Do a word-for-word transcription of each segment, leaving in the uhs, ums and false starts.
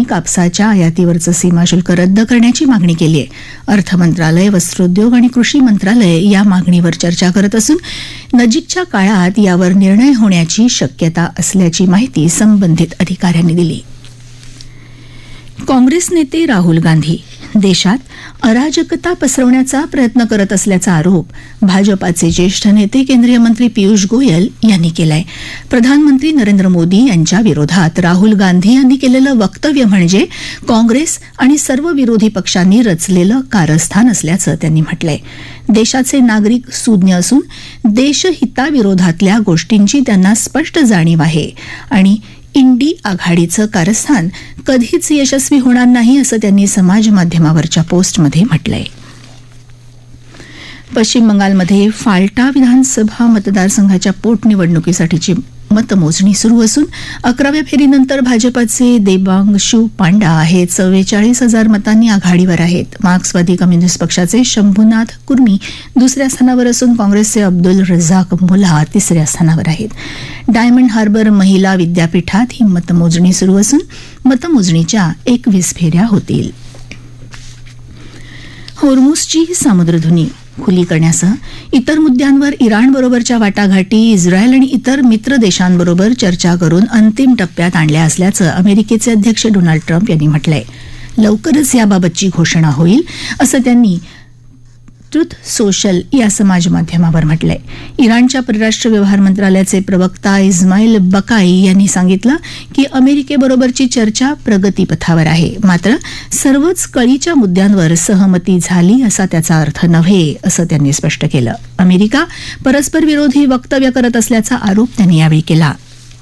कापसाच्या आयातीवरचं सीमाशुल्क रद्द करण्याची मागणी केली आहे. अर्थ मंत्रालय, वस्त्रोद्योग आणि कृषी मंत्रालय या मागणीवर चर्चा करत असून नजीकच्या काळात यावर निर्णय होण्याची शक्यता असल्याची माहिती संबंधित अधिकाऱ्यांनी दिली. काँग्रेस नेते राहुल गांधी देशात अराजकता पसरवण्याचा प्रयत्न करत असल्याचा आरोप भाजपाचे ज्येष्ठ नेते केंद्रीय मंत्री पियुष गोयल यांनी केलाय. प्रधानमंत्री नरेंद्र मोदी यांच्या विरोधात राहुल गांधी यांनी केलेलं वक्तव्य म्हणजे काँग्रेस आणि सर्व विरोधी पक्षांनी रचलेलं कारस्थान असल्याचं त्यांनी म्हटलंय. देशाचे नागरिक सुज्ञ असून देशहिताविरोधातल्या गोष्टींची त्यांना स्पष्ट जाणीव आहे आणि इंडी आघाडीचं कारस्थान कधीच यशस्वी होणार नाही असं त्यांनी समाजमाध्यमावरच्या पोस्टमध्ये म्हटलंय. पश्चिम बंगालमध्ये फाल्टा विधानसभा मतदारसंघाच्या पोटनिवडणुकीसाठीची मतमोजणी सुरू असून अकराव्या फेरीनंतर भाजपाचे देबांशू पांडा हे चव्वेचाळीस हजार मतांनी आघाडीवर आहेत. मार्क्सवादी कम्युनिस्ट पक्षाचे शंभूनाथ कुर्मी दुसऱ्या स्थानावर असून काँग्रेसचे अब्दुल रझाक मुल्ला तिसऱ्या स्थानावर आहेत. डायमंड हार्बर महिला विद्यापीठात ही मतमोजणी सुरू असून मतमोजणीच्या एकवीस फेऱ्या होतील. होर्मुझची सामुद्रधुनी खुली करण्यासह इतर मुद्द्यांवर इराणबरोबरच्या वाटाघाटी इस्रायल आणि इतर मित्र देशांबरोबर चर्चा करून अंतिम टप्प्यात आणल्या असल्याचं अमेरिकेचे अध्यक्ष डोनाल्ड ट्रम्प यांनी म्हटलंय. लवकरच याबाबतची घोषणा होईल असं त्यांनी ट्रुथ सोशल या समाजमाध्यमावर म्हटलंय. इराणच्या परराष्ट्र व्यवहार मंत्रालयाचे प्रवक्ता इस्माईल बकाई यांनी सांगितलं की अमेरिकेबरोबरची चर्चा प्रगतीपथावर आहे, मात्र सर्वच कळीच्या मुद्द्यांवर सहमती झाली असा त्याचा अर्थ नव्हे असं त्यांनी स्पष्ट केलं. अमेरिका परस्पर विरोधी वक्तव्य करत असल्याचा आरोप त्यांनी यावेळी केला.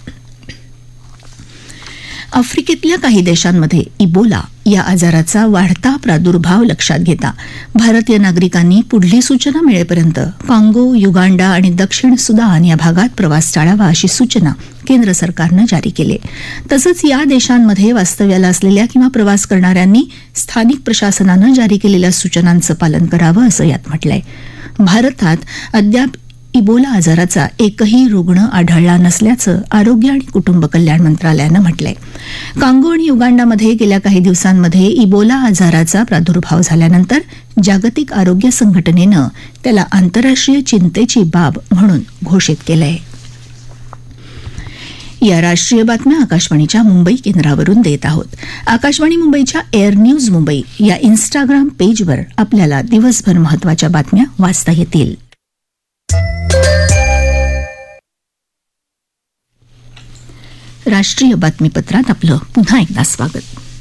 आफ्रिकेतल्या काही देशांमध्ये इबोला या आजाराचा वाढता प्रादुर्भाव लक्षात घेता भारतीय नागरिकांनी पुढली सूचना मिळेपर्यंत काँगो, युगांडा आणि दक्षिण सुदान या भागात प्रवास टाळावा अशी सूचना केंद्र सरकारनं जारी केली. तसंच या देशांमध्ये वास्तव्याला असलेल्या किंवा प्रवास करणाऱ्यांनी स्थानिक प्रशासनानं जारी केलेल्या सूचनांचं पालन करावं असं यात म्हटलंय. भारतात अद्याप इबोला आजाराचा एकही रुग्ण आढळला नसल्याचं आरोग्य आणि कुटुंब कल्याण मंत्रालयानं म्हटलंय. कांगो आणि युगांडामध्ये गेल्या काही दिवसांमध्ये इबोला आजाराचा प्रादुर्भाव झाल्यानंतर जागतिक आरोग्य संघटनेनं त्याला आंतरराष्ट्रीय चिंतेची बाब म्हणून घोषित केलंय. या राष्ट्रीय बातम्या आकाशवाणीच्या मुंबई केंद्रावरून देत आहोत. आकाशवाणी मुंबईच्या एअर न्यूज मुंबई या इन्स्टाग्राम पेजवर आपल्याला दिवसभर महत्वाच्या बातम्या वाचता येतील. राष्ट्रीय बातमीपत्रात आपलं पुन्हा एकदा स्वागत.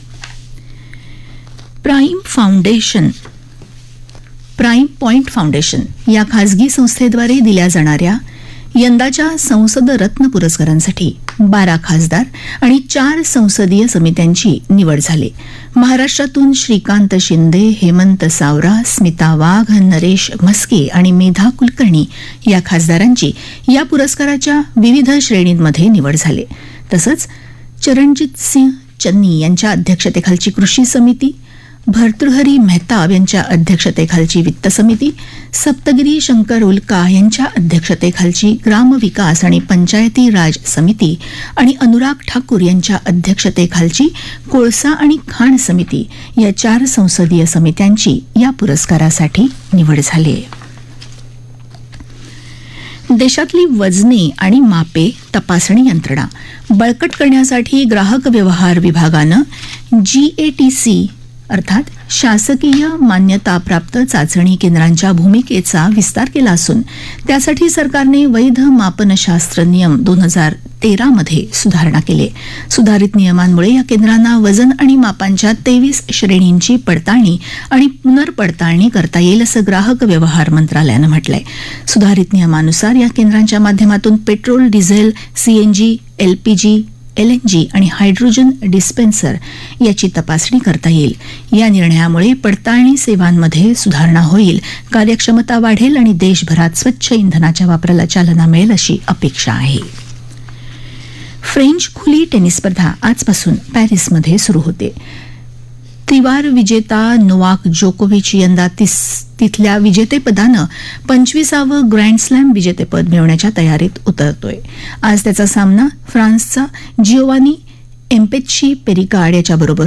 Prime foundation prime point foundation या खासगी संस्थेद्वारे दिल्या जाणाऱ्या यंदाच्या संसद रत्न पुरस्कारांसाठी बारा खासदार आणि चार संसदीय समित्यांची निवड झाली. महाराष्ट्रातून श्रीकांत शिंदे, हेमंत सावरा, स्मिता वाघ, नरेश म्हस्के आणि मेधा कुलकर्णी या खासदारांची या पुरस्काराच्या विविध श्रेणींमध्ये निवड झाली. तसंच चरणजित सिंह चन्नी यांच्या अध्यक्षतेखालची कृषी समिती, भर्तृहरी मेहताब यांच्या अध्यक्षतेखालची वित्त समिती, सप्तगिरी शंकर उल्का यांच्या अध्यक्षतेखालची ग्रामविकास आणि पंचायती राज समिती आणि अनुराग ठाकूर यांच्या अध्यक्षतेखालची कोळसा आणि खाण समिती या चार संसदीय समित्यांची या पुरस्कारासाठी निवड झाली आहे. देशातली वजने आणि मापे तपासणी यंत्रणा बळकट करण्यासाठी ग्राहक व्यवहार विभागानं जीएटीसी अर्थात शासकीय मान्यताप्राप्त चाचणी केंद्रांच्या भूमिकेचा विस्तार केला असून त्यासाठी सरकारने वैध मापनशास्त्र नियम दोन हजार तेरा मध्ये सुधारणा केली. सुधारित नियमांमुळे या केंद्रांना वजन आणि मापांच्या तेवीस श्रेणींची पडताळणी आणि पुनर्पडताळणी करता येईल असं ग्राहक व्यवहार मंत्रालयानं म्हटलंय. सुधारित नियमानुसार या केंद्रांच्या माध्यमातून petrol, diesel, CNG, LPG, LNG आणि हायड्रोजन डिस्पेन्सर याची तपासणी करता येईल. या निर्णयामुळे पडताळणी सेवांमध्ये सुधारणा होईल, कार्यक्षमता वाढेल आणि देशभरात स्वच्छ इंधनाच्या वापराला चालना मिळेल अशी अपेक्षा आहे. फ्रेंच खुली टेनिस स्पर्धा आजपासून पॅरिसमध्ये सुरू होते. त्रिवार विजेता नोवाक जोकोविच यंदा तिथल्या विजेतेपदानं पंचवीसावं ग्रँड स्लॅम विजेतेपद मिळवण्याच्या तयारीत उतरतोय. आज त्याचा सामना फ्रान्सचा जिओवानी एम्पेच्ची पेरिकाड याच्याबरोबर